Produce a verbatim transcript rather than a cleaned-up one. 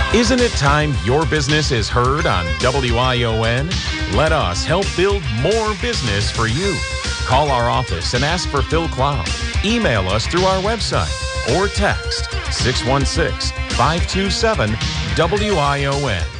Isn't it time your business is heard on W I O N? Let us help build more business for you. Call our office and ask for Phil Cloud. Email us through our website or text six one six, five two seven, W I O N.